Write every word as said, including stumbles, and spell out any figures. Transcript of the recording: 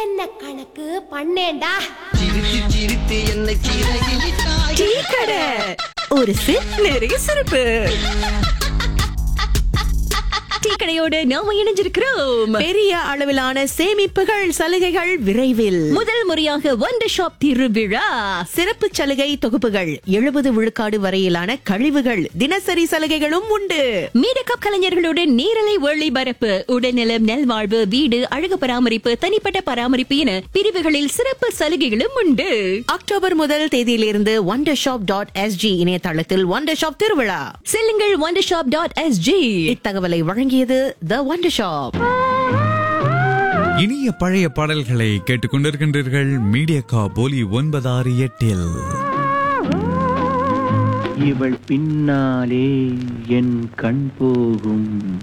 என்ன கணக்கு பண்ணேண்டா. சிரித்து சிரித்து என்னை சிறகிட்டாய். டீ கடை ஒரு சிப் நிறைய சிறப்பு. டீ கடையோடு நாம இணைஞ்சிருக்கிறோம். பெரிய அளவிலான சேமிப்புகள் சலுகைகள் விரைவில். முதல் முறையாக ஒண்டர் ஷாப் திருவிழா. சிறப்பு சலுகை தொகுப்புகள், எழுபது விழுக்காடு வரையிலான கழிவுகள், தினசரி சலுகைகளும் உண்டு. மீடியா கலைஞர்களுடன் நேரலை ஒளிபரப்பு, உடல்நலம், நல்வாழ்வு, வீடு, அழகு பராமரிப்பு, தனிப்பட்ட பராமரிப்பு என பிரிவுகளில் சிறப்பு சலுகைகளும் உண்டு. அக்டோபர் முதல் தேதியிலிருந்து ஒண்டர் ஷாப் டாட் எஸ்ஜி இணையதளத்தில் ஒண்டர் ஷாப் திருவிழா. செல்லுங்கள் ஒண்டர் ஷாப் டாட் எஸ்ஜி. இத்தகவலை வழங்கியது தி ஒண்டர் ஷாப். இனிய பழைய பாடல்களை கேட்டுக்கொண்டிருக்கின்றீர்கள் மீடியா காபோலி ஒன்பதாறு எட்டில். இவள் பின்னாலே என் கண் போகும்